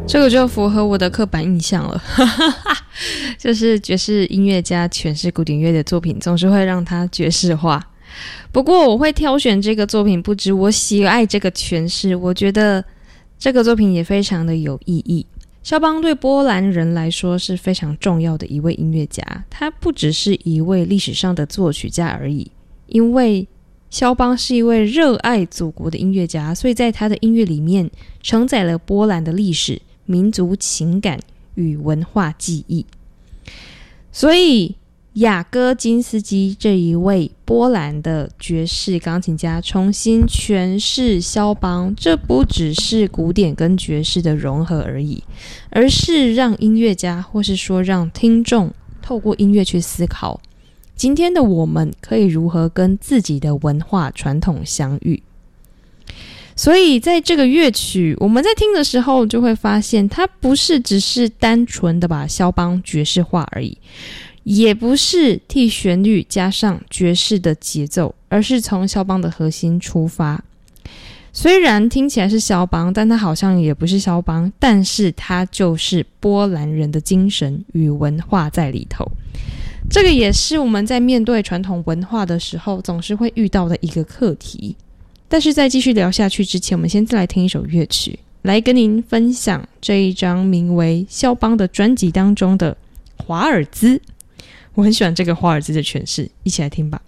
这个就符合我的刻板印象了就是爵士音乐家诠释古典乐的作品总是会让它爵士化。不过我会挑选这个作品，不止我喜爱这个诠释，我觉得这个作品也非常的有意义。肖邦对波兰人来说是非常重要的一位音乐家，他不只是一位历史上的作曲家而已，因为肖邦是一位热爱祖国的音乐家，所以在他的音乐里面承载了波兰的历史、民族情感与文化记忆。所以雅戈金斯基这一位波兰的爵士钢琴家重新诠释肖邦，这不只是古典跟爵士的融合而已，而是让音乐家或是说让听众透过音乐去思考，今天的我们可以如何跟自己的文化传统相遇。所以在这个乐曲我们在听的时候就会发现，它不是只是单纯的把肖邦爵士化而已，也不是替旋律加上爵士的节奏，而是从肖邦的核心出发。虽然听起来是肖邦，但它好像也不是肖邦，但是它就是波兰人的精神与文化在里头。这个也是我们在面对传统文化的时候总是会遇到的一个课题。但是在继续聊下去之前，我们先再来听一首乐曲，来跟您分享这一张名为肖邦的专辑当中的华尔兹。我很喜欢这个华尔兹的诠释，一起来听吧。